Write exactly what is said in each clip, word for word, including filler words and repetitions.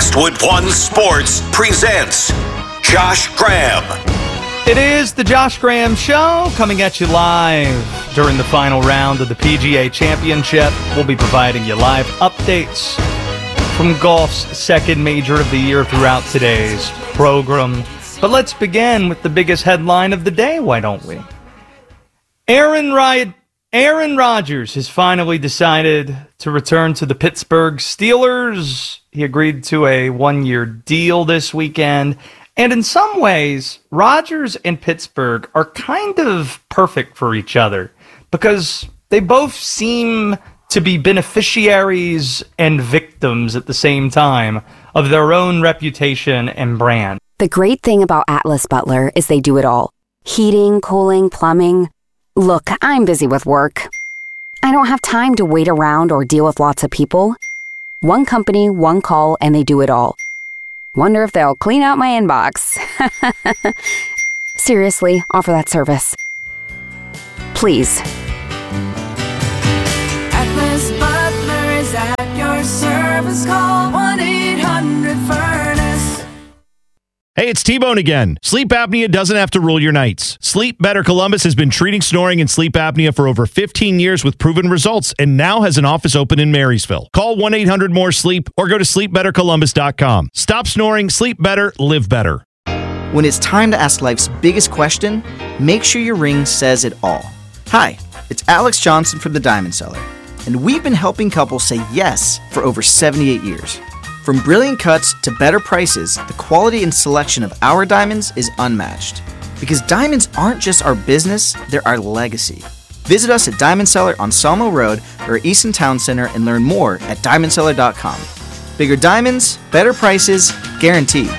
Westwood One Sports presents Josh Graham. It is the Josh Graham Show, coming at you live during the final round of the P G A Championship. We'll be providing you live updates from golf's second major of the year throughout today's program. But let's begin with the biggest headline of the day, why don't we? Aaron Rod- Aaron Rodgers has finally decided to return to the Pittsburgh Steelers. He agreed to a one-year deal this weekend. And in some ways, Rodgers and Pittsburgh are kind of perfect for each other because they both seem to be beneficiaries and victims at the same time of their own reputation and brand. The great thing about Atlas Butler is they do it all. Heating, cooling, plumbing. Look, I'm busy with work. I don't have time to wait around or deal with lots of people. One company, one call, and they do it all. Wonder if they'll clean out my inbox. Seriously, offer that service. Please. Atlas Butler is at your service. Call one eight hundred furnace. Hey, it's T-Bone again. Sleep apnea doesn't have to rule your nights. Sleep Better Columbus has been treating snoring and sleep apnea for over fifteen years with proven results and now has an office open in Marysville. Call one eight hundred more sleep or go to sleep better columbus dot com. Stop snoring, sleep better, live better. When it's time to ask life's biggest question, make sure your ring says it all. Hi, it's Alex Johnson from The Diamond Seller, and we've been helping couples say yes for over seventy-eight years. From brilliant cuts to better prices, the quality and selection of our diamonds is unmatched. Because diamonds aren't just our business, they're our legacy. Visit us at Diamond Seller on Sawmill Road or Easton Town Center and learn more at diamond seller dot com. Bigger diamonds, better prices, guaranteed.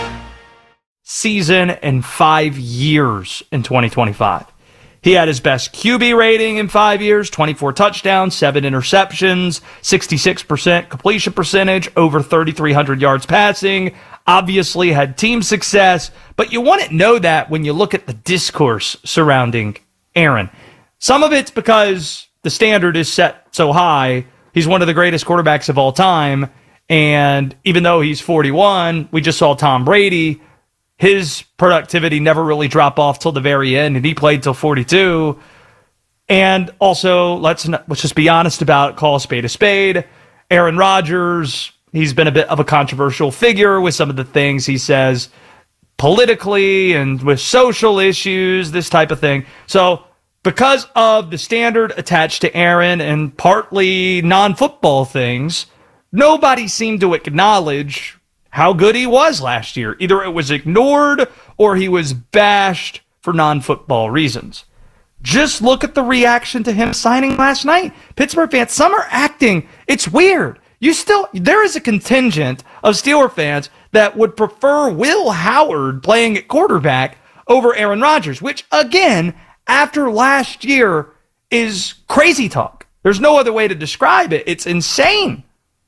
Season in five years in twenty twenty-five. He had his best Q B rating in five years, twenty-four touchdowns, seven interceptions, sixty-six percent completion percentage, over thirty-three hundred yards passing, obviously had team success, but you wouldn't know that when you look at the discourse surrounding Aaron. Some of it's because the standard is set so high. He's one of the greatest quarterbacks of all time, and even though he's forty-one, we just saw Tom Brady. His productivity never really dropped off till the very end, and he played till forty-two. And also, let's not, let's just be honest about it, call a spade a spade. Aaron Rodgers, he's been a bit of a controversial figure with some of the things he says politically and with social issues, this type of thing. So because of the standard attached to Aaron and partly non-football things, nobody seemed to acknowledge how good he was last year. Either it was ignored or he was bashed for non-football reasons. Just look at the reaction to him signing last night. Pittsburgh fans, some are acting. It's weird. You still, there is a contingent of Steeler fans that would prefer Will Howard playing at quarterback over Aaron Rodgers, which again, after last year, is crazy talk. There's no other way to describe it. It's insane.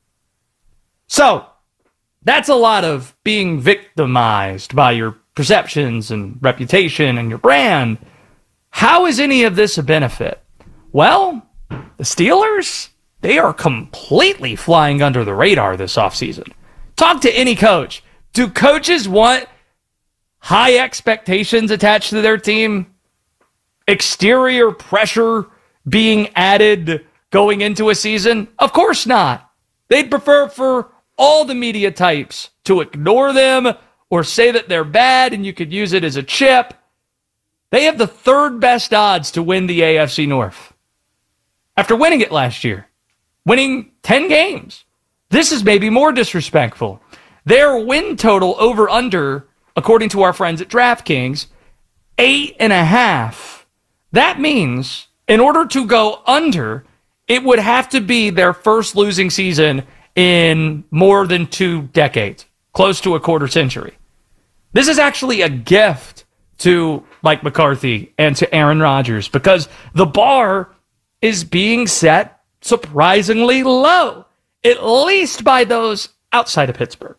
So, that's a lot of being victimized by your perceptions and reputation and your brand. How is any of this a benefit? Well, the Steelers, they are completely flying under the radar this offseason. Talk to any coach. Do coaches want high expectations attached to their team? Exterior pressure being added going into a season? Of course not. They'd prefer for all the media types to ignore them or say that they're bad and you could use it as a chip. They have the third best odds to win the A F C North after winning it last year, winning ten games. This is maybe more disrespectful. Their win total over under, according to our friends at DraftKings, eight and a half. That means in order to go under, it would have to be their first losing season in more than two decades, close to a quarter century. This is actually a gift to Mike McCarthy and to Aaron Rodgers because the bar is being set surprisingly low, at least by those outside of Pittsburgh.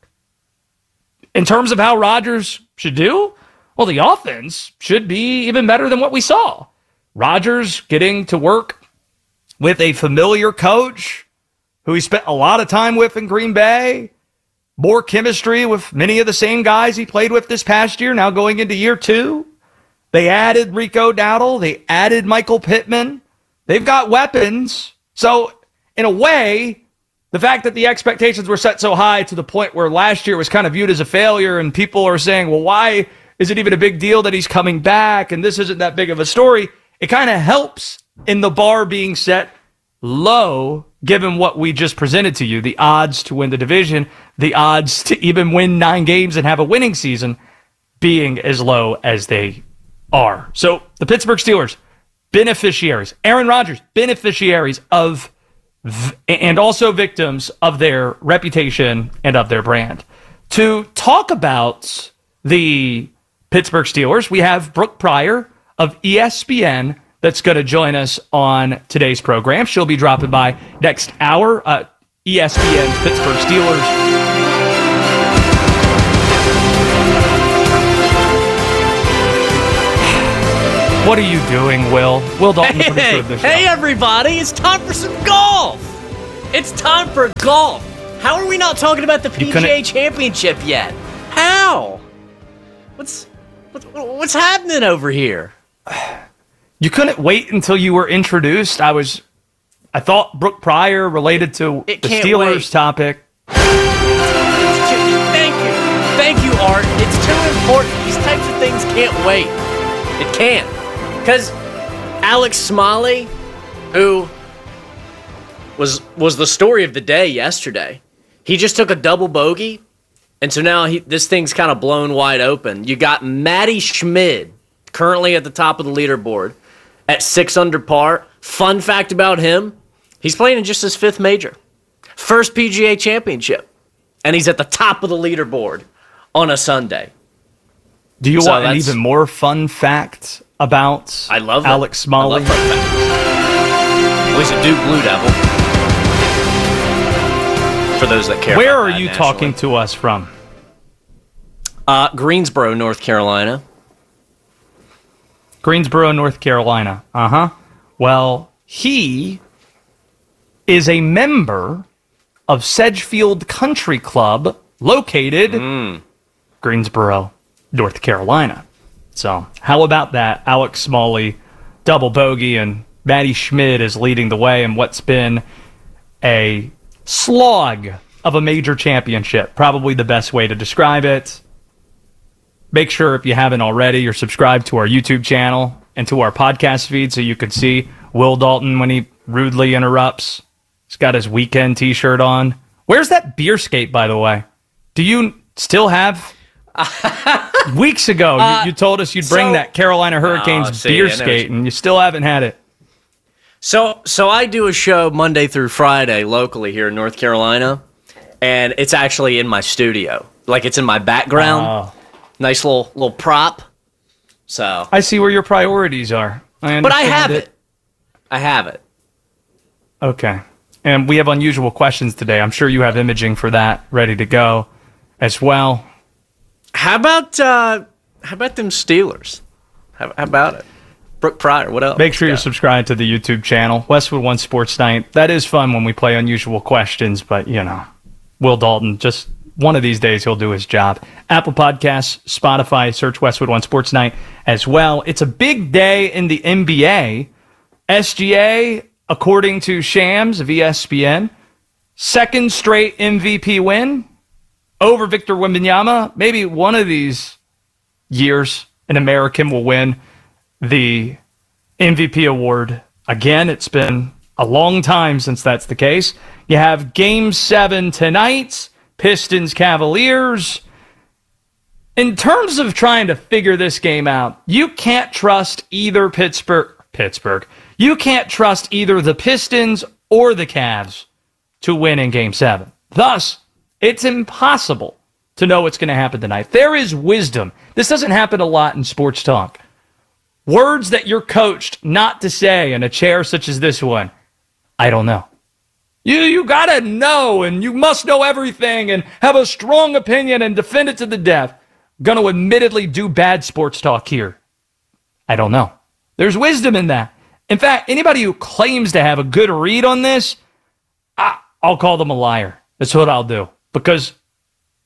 In terms of how Rodgers should do, well, the offense should be even better than what we saw. Rodgers getting to work with a familiar coach who he spent a lot of time with in Green Bay, more chemistry with many of the same guys he played with this past year, now going into year two. They added Rico Dowdle. They added Michael Pittman. They've got weapons. So, in a way, the fact that the expectations were set so high to the point where last year was kind of viewed as a failure and people are saying, well, why is it even a big deal that he's coming back and this isn't that big of a story? It kind of helps in the bar being set low, given what we just presented to you, the odds to win the division, the odds to even win nine games and have a winning season being as low as they are. So the Pittsburgh Steelers, beneficiaries. Aaron Rodgers, beneficiaries of v- and also victims of their reputation and of their brand. To talk about the Pittsburgh Steelers, we have Brooke Pryor of E S P N that's going to join us on today's program. She'll be dropping by next hour. Uh, E S P N's Pittsburgh Steelers. What are you doing, Will? Will Dalton. Hey, hey, hey everybody, it's time for some golf. It's time for golf. How are we not talking about the P G A Championship yet? How? What's what's, what's happening over here? You couldn't wait until you were introduced. I was, I thought Brooke Pryor related to it the Steelers wait. topic. Thank you. Thank you, Art. It's too important. These types of things can't wait. It can't. Because Alex Smalley, who was was the story of the day yesterday, he just took a double bogey, and so now he, this thing's kind of blown wide open. You got Matty Schmid, currently at the top of the leaderboard, at six under par. Fun fact about him, he's playing in just his fifth major. First P G A Championship. And he's at the top of the leaderboard on a Sunday. Do you so want an even more fun fact about I love Alex Smalley? I love fun facts. Well, he's a Duke Blue Devil. For those that care. Where about are that you nationally. talking to us from? Uh, Greensboro, North Carolina. Greensboro, North Carolina. Uh-huh. Well, he is a member of Sedgefield Country Club, located mm. Greensboro, North Carolina. So, how about that? Alex Smalley, double bogey, and Matty Schmid is leading the way in what's been a slog of a major championship. Probably the best way to describe it. Make sure, if you haven't already, you're subscribed to our YouTube channel and to our podcast feed so you can see Will Dalton when he rudely interrupts. He's got his weekend t-shirt on. Where's that beer skate, by the way? Do you still have... Weeks ago, uh, you, you told us you'd bring so, that Carolina Hurricanes oh, see, beer skate, and you still haven't had it. So, so I do a show Monday through Friday locally here in North Carolina, and it's actually in my studio. Like, it's in my background. Oh. Nice little little prop. So I see where your priorities are. I but I have it. it. I have it. Okay. And we have unusual questions today. I'm sure you have imaging for that ready to go as well. How about uh, how about them Steelers? How, how about it? Brooke Pryor, what else? Make sure you're subscribed to the YouTube channel, Westwood One Sports Night. That is fun when we play unusual questions, but, you know, Will Dalton, just one of these days he'll do his job. Apple Podcasts, Spotify, search Westwood One Sports Night as well. It's a big day in the N B A. S G A, according to Shams of E S P N, second straight M V P win over Victor Wembanyama. Maybe one of these years an American will win the M V P award again. It's been a long time since that's the case. You have Game seven tonight, Pistons Cavaliers. In terms of trying to figure this game out, you can't trust either Pittsburgh. Pittsburgh. You can't trust either the Pistons or the Cavs to win in Game seven. Thus, it's impossible to know what's going to happen tonight. There is wisdom. This doesn't happen a lot in sports talk. Words that you're coached not to say in a chair such as this one. I don't know. You you got to know, and you must know everything and have a strong opinion and defend it to the death. Going to admittedly do bad sports talk here. I don't know. There's wisdom in that. In fact, anybody who claims to have a good read on this, I, I'll call them a liar. That's what I'll do. Because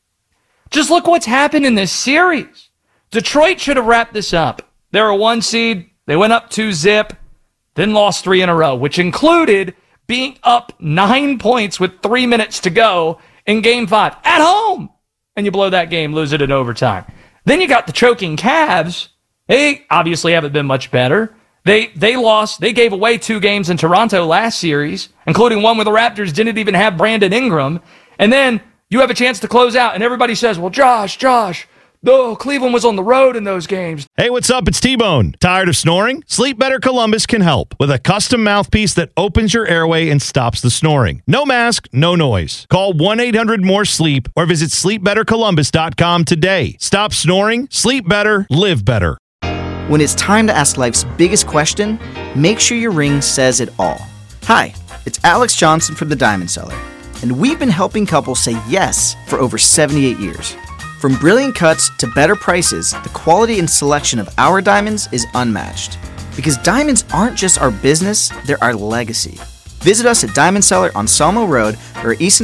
Just look what's happened in this series. Detroit should have wrapped this up. They're a one seed. They went up two zip, then lost three in a row, which included being up nine points with three minutes to go in game five at home. And you blow that game, lose it in overtime. Then you got the choking Cavs. They obviously haven't been much better. They they lost. They gave away two games in Toronto last series, including one where the Raptors didn't even have Brandon Ingram. And then you have a chance to close out, and everybody says, well, Josh, Josh, no, Cleveland was on the road in those games. Hey, what's up? It's T-Bone. Tired of snoring? Sleep Better Columbus can help with a custom mouthpiece that opens your airway and stops the snoring. No mask, no noise. Call one eight hundred more sleep or visit sleep better columbus dot com today. Stop snoring, sleep better, live better. When it's time to ask life's biggest question, make sure your ring says it all. Hi, it's Alex Johnson from the Diamond Cellar, and we've been helping couples say yes for over seventy-eight years. From brilliant cuts to better prices, the quality and selection of our diamonds is unmatched. Because diamonds aren't just our business, they're our legacy. Visit us at Diamond Cellar on Sawmill Road or Easton